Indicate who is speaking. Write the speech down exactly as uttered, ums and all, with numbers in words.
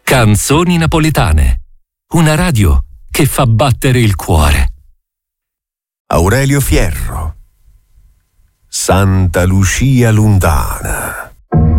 Speaker 1: Canzoni napoletane. Una radio che fa battere il cuore.
Speaker 2: Aurelio Fierro. Santa Lucia Lundana.